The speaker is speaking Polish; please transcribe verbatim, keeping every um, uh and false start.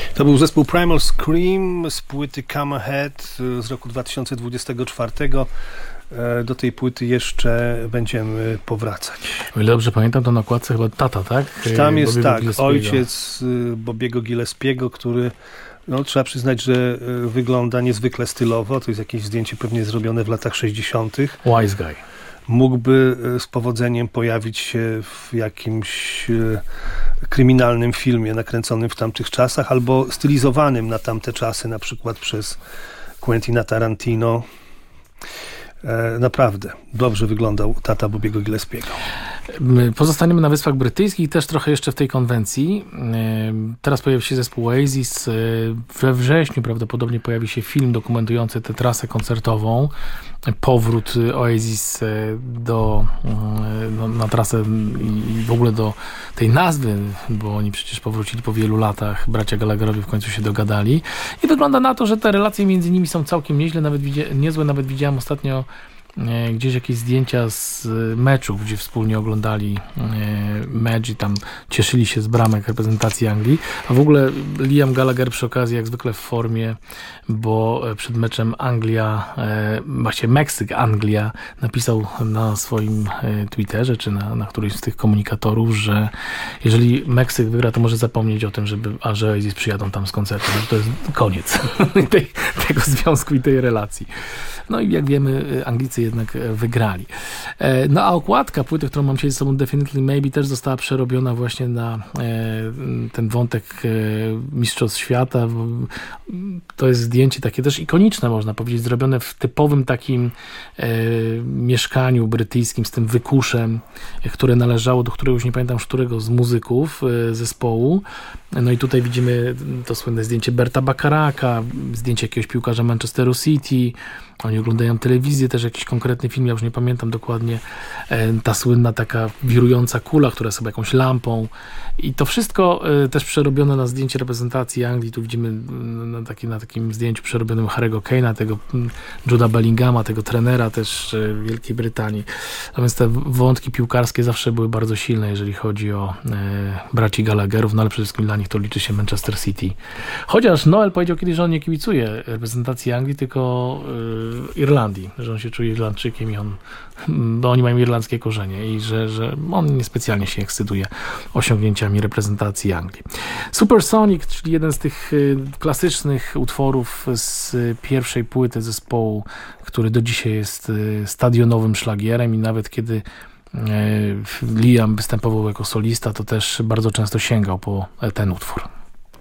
To był zespół Primal Scream z płyty Come Ahead z roku dwa tysiące dwudziestego czwartego. Do tej płyty jeszcze będziemy powracać. O ile dobrze pamiętam, to na okładce chyba tata, tak? Tam jest Bobiego tak, Gillespiego. ojciec Bobiego Gillespiego, który no, trzeba przyznać, że wygląda niezwykle stylowo. To jest jakieś zdjęcie pewnie zrobione w latach sześćdziesiątych. Wise guy. Mógłby z powodzeniem pojawić się w jakimś kryminalnym filmie nakręconym w tamtych czasach albo stylizowanym na tamte czasy, na przykład przez Quentina Tarantino. Naprawdę dobrze wyglądał tata Bobiego Gillespiego. Pozostaniemy na Wyspach Brytyjskich, też trochę jeszcze w tej konwencji. Teraz pojawi się zespół Oasis. We wrześniu prawdopodobnie pojawi się film dokumentujący tę trasę koncertową. Powrót Oasis do, no, na trasę i w ogóle do tej nazwy, bo oni przecież powrócili po wielu latach. Bracia Gallagherowie w końcu się dogadali. I wygląda na to, że te relacje między nimi są całkiem nieźle, nawet widzia- niezłe. Nawet widziałem ostatnio gdzieś jakieś zdjęcia z meczu, gdzie wspólnie oglądali mecz i tam cieszyli się z bramek reprezentacji Anglii. A w ogóle Liam Gallagher przy okazji jak zwykle w formie, bo przed meczem Anglia, właśnie Meksyk, Anglia napisał na swoim Twitterze, czy na, na którymś z tych komunikatorów, że jeżeli Meksyk wygra, to może zapomnieć o tym, żeby, a że Oasis przyjadą tam z koncertem. To jest koniec tej, tego związku i tej relacji. No i jak wiemy, Anglicy jednak wygrali. No a okładka płyty, którą mam dzisiaj ze sobą, Definitely Maybe, też została przerobiona właśnie na ten wątek Mistrzostw Świata. To jest zdjęcie takie też ikoniczne, można powiedzieć, zrobione w typowym takim mieszkaniu brytyjskim z tym wykuszem, które należało do któregoś, nie pamiętam, którego z muzyków zespołu. No i tutaj widzimy to słynne zdjęcie Berta Bacharaka, zdjęcie jakiegoś piłkarza Manchesteru City. Oni oglądają telewizję, też jakiś konkretny film, ja już nie pamiętam dokładnie. Ta słynna taka wirująca kula, która jest chyba jakąś lampą. I to wszystko też przerobione na zdjęcie reprezentacji Anglii. Tu widzimy na, taki, na takim zdjęciu przerobionym Harry'ego Kane'a, tego Jude'a Bellinghama, tego trenera też Wielkiej Brytanii. A więc te wątki piłkarskie zawsze były bardzo silne, jeżeli chodzi o e, braci Gallagherów, no ale przede wszystkim dla nich to liczy się Manchester City. Chociaż Noel powiedział kiedyś, że on nie kibicuje reprezentacji Anglii, tylko e, Irlandii, że on się czuje Irlandczykiem i on, bo oni mają irlandzkie korzenie i że, że on niespecjalnie się ekscytuje osiągnięciami reprezentacji Anglii. Supersonic, czyli jeden z tych klasycznych utworów z pierwszej płyty zespołu, który do dzisiaj jest stadionowym szlagierem i nawet kiedy Liam występował jako solista, to też bardzo często sięgał po ten utwór.